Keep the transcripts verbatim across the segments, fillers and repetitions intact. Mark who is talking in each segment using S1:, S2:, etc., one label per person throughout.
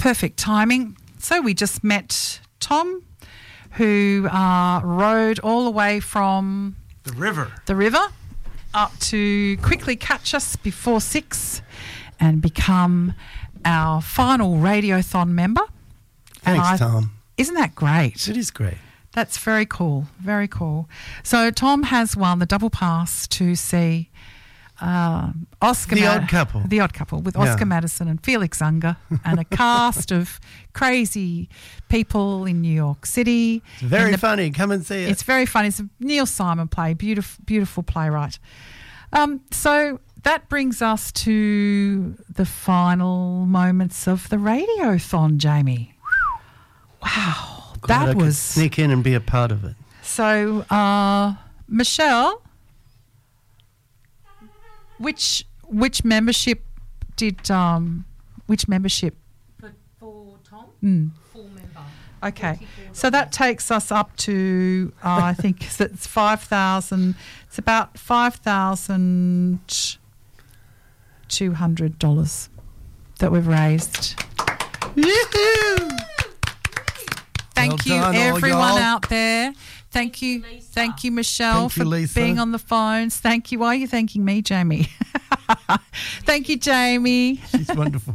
S1: perfect timing. So we just met Tom, who uh, rode all the way from
S2: the river,
S1: the river, up to quickly catch us before six, and become our final Radiothon member.
S2: Thanks,
S1: I,
S2: Tom.
S1: Isn't that great?
S2: It is great.
S1: That's very cool. Very cool. So Tom has won the double pass to see uh, Oscar.
S2: The
S1: Mad-
S2: Odd Couple.
S1: The Odd Couple with Oscar
S2: Yeah.
S1: Madison and Felix Unger and a cast of crazy people in New York City.
S2: It's very
S1: the,
S2: funny. Come and see it.
S1: It's very funny. It's a Neil Simon play. Beautiful, beautiful playwright. Um, so that brings us to the final moments of the Radiothon, Jamie. Wow.
S2: Glad
S1: That
S2: I could
S1: was
S2: sneak in and be a part of it.
S1: so. Uh, Michelle, which which membership did um, which membership?
S3: For, for Tom,
S1: Mm.
S3: full member.
S1: Okay, so that takes us up to uh, I think it's five thousand. It's about five thousand two hundred dollars that we've raised.
S2: Yoo-hoo!
S1: Thank
S2: Well
S1: you,
S2: done, all
S1: everyone
S2: y'all.
S1: out there. Thank you,
S3: Lisa.
S1: thank you, Michelle,
S2: Thank you,
S1: for
S2: Lisa.
S1: being on the phones. Thank you. Why are you thanking me, Jamie? Thank you, Jamie.
S2: She's wonderful.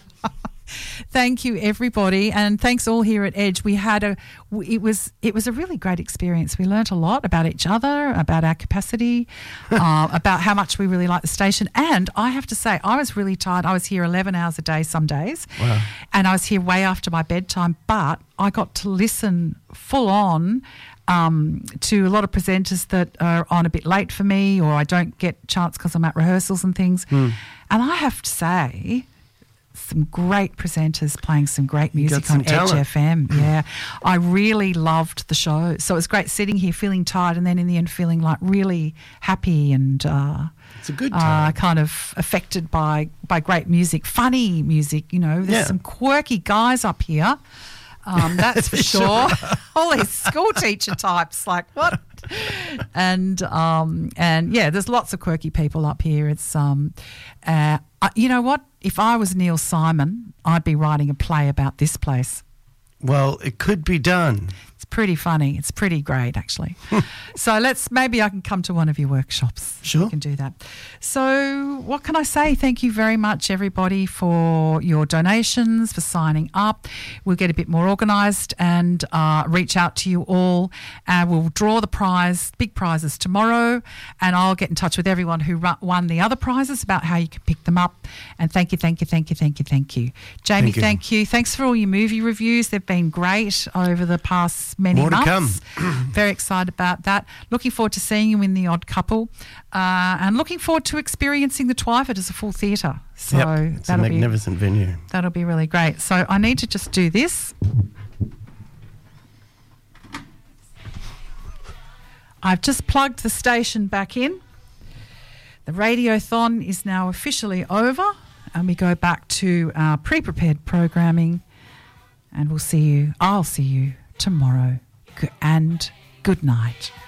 S1: Thank you, everybody, and thanks all here at Edge. We had a, it was it was a really great experience. We learnt a lot about each other, about our capacity, uh, about how much we really like the station. And I have to say, I was really tired. I was here eleven hours a day some days,
S2: Wow.
S1: and I was here way after my bedtime. But I got to listen full on um, to a lot of presenters that are on a bit late for me, or I don't get a chance because I'm at rehearsals and things.
S2: Hmm.
S1: And I have to say, some great presenters playing some great
S2: You got
S1: music
S2: some
S1: on Edge
S2: talent.
S1: F M. Yeah, I really loved the show. So it was great sitting here feeling tired and then in the end feeling like really happy and uh,
S2: It's a good
S1: uh,
S2: time.
S1: kind of affected by, by great music, funny music, you know. There's
S2: Yeah.
S1: some quirky guys up here. Um, that's for sure. All these school teacher types, like what? And um, and yeah, there's lots of quirky people up here. It's um, uh, uh, you know what? If I was Neil Simon, I'd be writing a play about this place.
S2: Well, it could be done.
S1: It's pretty funny. It's pretty great, actually. So let's maybe I can come to one of your workshops.
S2: Sure.
S1: We can do that. So what can I say? Thank you very much, everybody, for your donations, for signing up. We'll get a bit more organised and uh, reach out to you all. And we'll draw the prize, big prizes tomorrow. And I'll get in touch with everyone who ru- won the other prizes about how you can pick them up. And thank you, thank you, thank you, thank you, thank you. Jamie,
S2: Thank you.
S1: thank you. Thanks for all your movie reviews. They've been great over the past many
S2: More to
S1: months. Very excited about that. Looking forward to seeing you in The Odd Couple, uh, and looking forward to experiencing the Twyford as a full theatre. So
S2: Yep, it's a
S1: that'll be
S2: magnificent venue.
S1: that'll be really great. So I need to just do this. I've just plugged the station back in. The Radiothon is now officially over, and we go back to our pre-prepared programming, and we'll see you. I'll see you tomorrow. G- and good night.